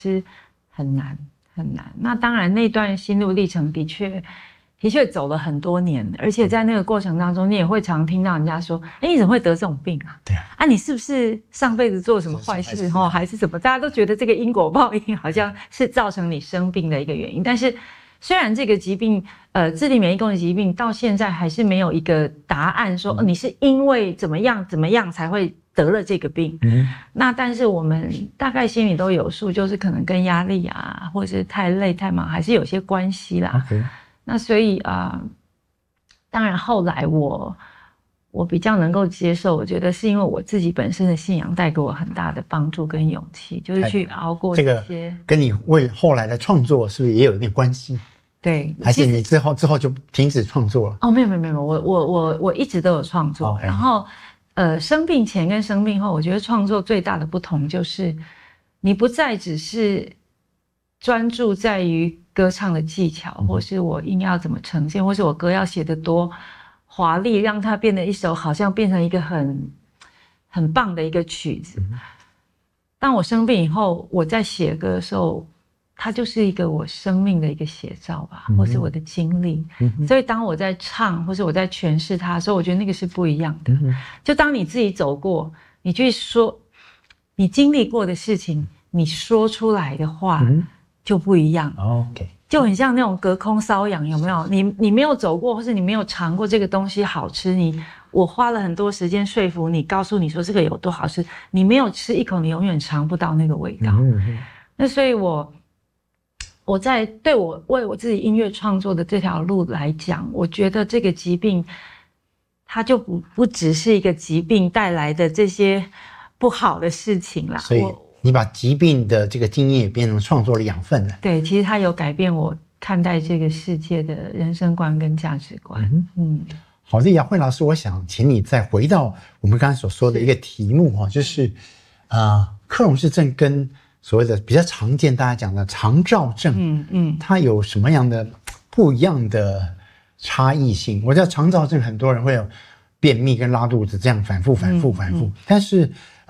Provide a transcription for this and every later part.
是很难很难。那当然那段心路历程的确走了很多年，而且在那个过程当中，你也会常听到人家说：“哎，你怎么会得这种病啊？ 对啊，你是不是上辈子做了什么坏事还是什么？”大家都觉得这个因果报应好像是造成你生病的一个原因。但是虽然这个疾病，自体免疫功能疾病到现在还是没有一个答案说，你是因为怎么样才会得了这个病。那但是我们大概心里都有数，就是可能跟压力啊，或者是太累太忙，还是有些关系啦。 Okay. 那所以当然后来我比较能够接受，我觉得是因为我自己本身的信仰带给我很大的帮助跟勇气，就是去熬过这些。 跟你为后来的创作是不是也有一点关系？ 对， 还是你之后就停止创作了？ 哦，没有，我一直都有创作。然后生病前跟生病后，我觉得创作最大的不同就是你不再只是专注在于歌唱的技巧，或是我音要怎么呈现，或是我歌要写得多华丽，让它变得一首好像变成一个很棒的一个曲子。当我生病以后，我在写歌的时候，它就是一个我生命的一个写照吧，或是我的经历。所以当我在唱或是我在诠释它的时候，我觉得那个是不一样的。就当你自己走过，你去说你经历过的事情，你说出来的话就不一样。 OK， 就很像那种隔空搔痒，有没有？你没有走过，或是你没有尝过这个东西好吃，我花了很多时间说服你，告诉你说这个有多好吃，你没有吃一口，你永远尝不到那个味道。那所以我在为我自己音乐创作的这条路来讲，我觉得这个疾病它就不只是一个疾病带来的这些不好的事情啦。 所以你把疾病的这个经验也变成创作的养分了。 对，其实它有改变我看待这个世界的人生观跟价值观。 好的，雅慧老师，我想请你再回到我们刚才所说的一个题目哈，就是克隆氏症跟所谓的比较常见大家讲的肠燥症，它有什么样的不一样的差异性？我知道肠燥症很多人会有便秘跟拉肚子这样反复，但是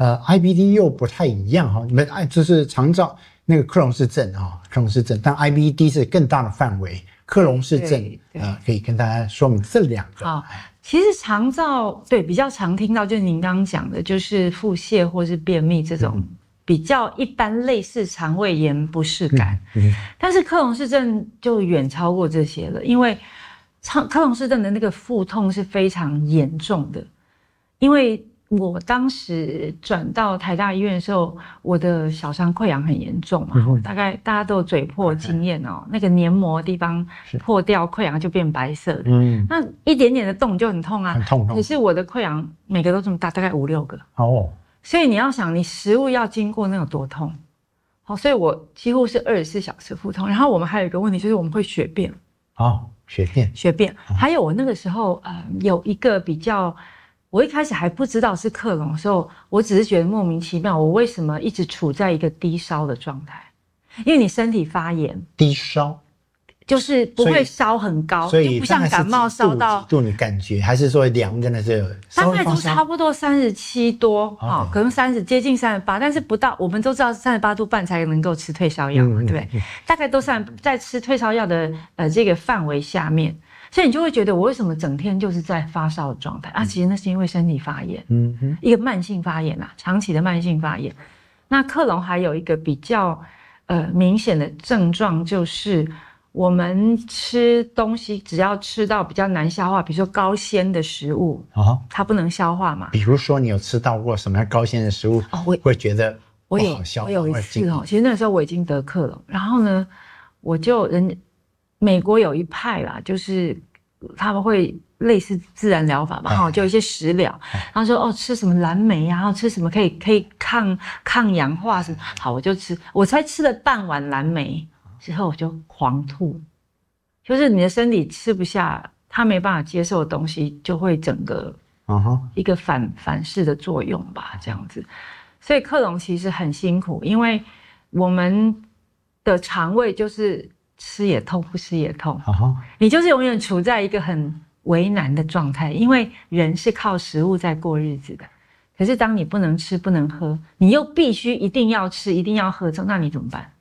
IBD 又不太一样哈。你们就是肠燥那个克隆氏症克隆氏症，但 IBD 是更大的范围。克隆氏症可以跟大家说明这两个。 好，其实肠燥对比较常听到，就是您刚刚讲的，就是腹泻或是便秘这种。比较一般类似肠胃炎不适感，但是克隆氏症就远超过这些了，因为克隆氏症的那个腹痛是非常严重的。因为我当时转到台大医院的时候，我的小肠溃疡很严重嘛，大概大家都有嘴破经验哦，那个黏膜的地方破掉，溃疡就变白色的，那一点点的动就很痛啊， 很痛。 可是我的溃疡每个都这么大，大概5、6个所以你要想，你食物要经过那有多痛，好，所以我几乎是24小时腹痛。然后我们还有一个问题，就是我们会血便。血便。还有我那个时候，有一个比较，我一开始还不知道是克隆的时候，我只是觉得莫名其妙，我为什么一直处在一个低烧的状态？因为你身体发炎， 低烧。 就是不会烧很高， 所以就不像感冒烧到几度你感觉还是说量真的是大概都差不多37多，可能30接近38，但是不到，我们都知道38度半才能够吃退烧药，对不对？大概都在吃退烧药的这个范围下面，所以你就会觉得我为什么整天就是在发烧的状态啊？其实那是因为身体发炎，一个慢性发炎啦，长期的慢性发炎。那克隆还有一个比较明显的症状就是。我们吃东西只要吃到比较难消化，比如说高纤的食物，它不能消化嘛。 比如说你有吃到过什么高纤的食物，会觉得不好消化？ 我有一次其实那时候我已经得克隆，然后呢，美国有一派啦，就是他们会类似自然疗法吧，就有一些食疗，然后说吃什么蓝莓啊，然后吃什么可以抗氧化什么，好我就吃，我才吃了半碗蓝莓。之后我就狂吐，就是你的身体吃不下，它没办法接受的东西，就会整个一个反噬的作用吧，这样子。所以克隆其实很辛苦，因为我们的肠胃就是吃也痛，不吃也痛，你就是永远处在一个很为难的状态，因为人是靠食物在过日子的。可是当你不能吃不能喝，你又必须一定要吃一定要喝，那你怎么办？